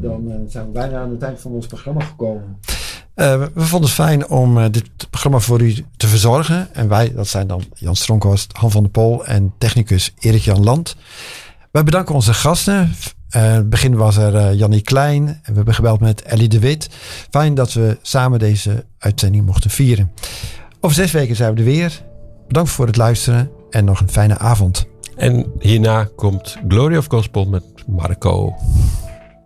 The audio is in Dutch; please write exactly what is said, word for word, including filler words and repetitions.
dan uh, zijn we bijna aan het eind van ons programma gekomen. Uh, we vonden het fijn om uh, dit programma voor u te verzorgen. En wij, dat zijn dan Jan Stronkhorst, Han van der Pol en technicus Erik-Jan Land. Wij bedanken onze gasten. Uh, in het begin was er uh, Jannie Klein. En we hebben gebeld met Ellie de Wit. Fijn dat we samen deze uitzending mochten vieren. Over zes weken zijn we er weer. Bedankt voor het luisteren en nog een fijne avond. En hierna komt Glory of Gospel met Marco.